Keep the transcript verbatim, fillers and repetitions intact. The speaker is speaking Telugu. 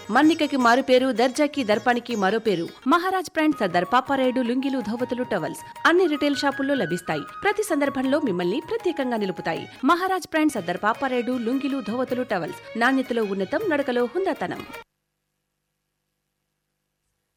మన్నికకి మారు పేరు, దర్జాకి దర్పానికి మరో పేరు. మహారాజ్ బ్రాండ్ సర్దార్ పాపారాయుడు లుంగీలు, ధోవతులు, టవల్స్ అన్ని రిటైల్ షాపుల్లో లభిస్తాయి. ప్రతి సందర్భంలో మిమ్మల్ని ప్రత్యేకంగా నిలుపుతాయి. మహారాజ్ బ్రాండ్ సర్దార్ పాపారాయుడు లుంగీలు, ధోవతులు, టవల్స్ నాణ్యతలో ఉన్నతం, నడకలో హుందాతనం.